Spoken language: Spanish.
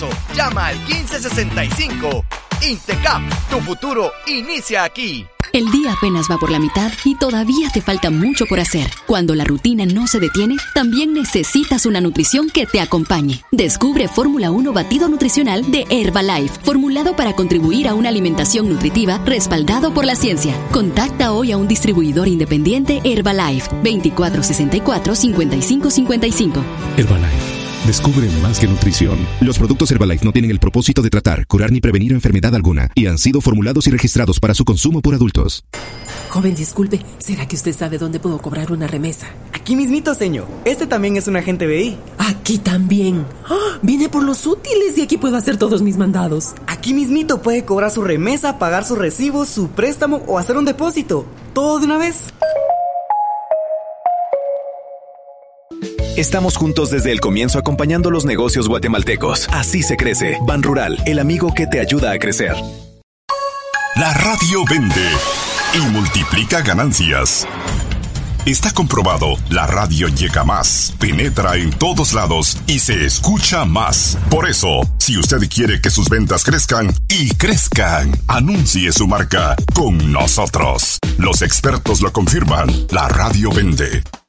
Llama al 1565. Intecap, tu futuro inicia aquí. El día apenas va por la mitad y todavía te falta mucho por hacer. Cuando la rutina no se detiene, también necesitas una nutrición que te acompañe. Descubre Fórmula 1 Batido Nutricional de Herbalife, formulado para contribuir a una alimentación nutritiva respaldado por la ciencia. Contacta hoy a un distribuidor independiente Herbalife, 2464-5555. Herbalife. Descubre más que nutrición. Los productos Herbalife no tienen el propósito de tratar, curar ni prevenir enfermedad alguna y han sido formulados y registrados para su consumo por adultos. Joven, disculpe, ¿será que usted sabe dónde puedo cobrar una remesa? Aquí mismito, señor. Este también es un agente BI. Aquí también. ¡Oh! Vine por los útiles y aquí puedo hacer todos mis mandados. Aquí mismito puede cobrar su remesa, pagar sus recibos, su préstamo o hacer un depósito. Todo de una vez. Estamos juntos desde el comienzo acompañando los negocios guatemaltecos. Así se crece. Banrural, el amigo que te ayuda a crecer. La radio vende y multiplica ganancias. Está comprobado, la radio llega más, penetra en todos lados y se escucha más. Por eso, si usted quiere que sus ventas crezcan y crezcan, anuncie su marca con nosotros. Los expertos lo confirman, la radio vende.